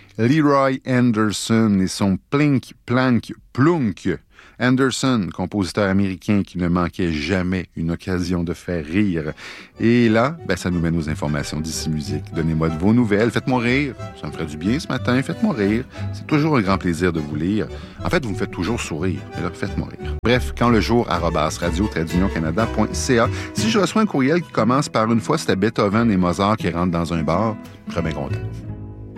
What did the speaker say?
Leroy Anderson et son Plink, Plank, Plunk. Anderson, compositeur américain qui ne manquait jamais une occasion de faire rire. Et là, ça nous mène aux informations d'ici musique. Donnez-moi de vos nouvelles, faites-moi rire. Ça me ferait du bien ce matin, faites-moi rire. C'est toujours un grand plaisir de vous lire. En fait, vous me faites toujours sourire. Mais là, faites-moi rire. Bref, quand le jour, @radio-canada.ca. Si je reçois un courriel qui commence par une fois, c'était Beethoven et Mozart qui rentrent dans un bar, je serais bien content.